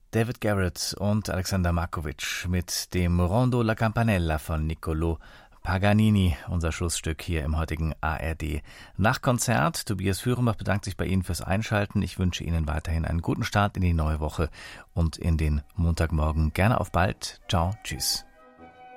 David Garrett und Alexander Markovic mit dem Rondo La Campanella von Niccolò Paganini, unser Schlussstück hier im heutigen ARD Nachkonzert. Tobias Führenbach bedankt sich bei Ihnen fürs Einschalten. Ich wünsche Ihnen weiterhin einen guten Start in die neue Woche und in den Montagmorgen. Gerne auf bald. Ciao, tschüss.